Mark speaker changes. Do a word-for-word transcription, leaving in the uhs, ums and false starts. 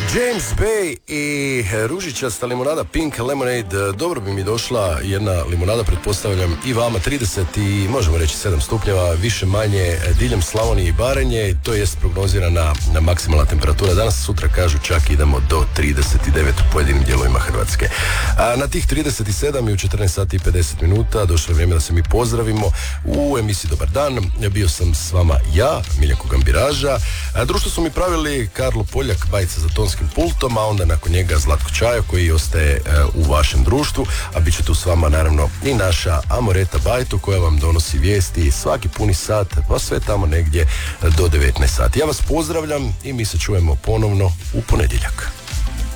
Speaker 1: James Bay i ružičasta limonada Pink Lemonade. Dobro bi mi došla jedna limonada, pretpostavljam i vama. Trideset i možemo reći sedam stupnjeva, više manje diljem Slavonije i Baranje. To jest prognozirana na maksimalna temperatura. Danas, sutra kažu čak idemo do trideset devet u pojedinim dijelovima Hrvatske. A na tih trideset sedam i u četrnaest sati i pedeset minuta došlo je vrijeme da se mi pozdravimo u emisiji Dobar dan. Bio sam s vama ja, Miljenko Gambiraža. A društvo su mi pravili Karlo Poljak, bajica za tonskim pultom, a onda nakon njega Zlatko Čajo koji ostaje uh, u vašem društvu, a bit će tu s vama naravno i naša Amoreta Bajto koja vam donosi vijesti svaki puni sat, pa sve tamo negdje do devetnaest sati. Ja vas pozdravljam i mi se čujemo ponovno u ponedjeljak.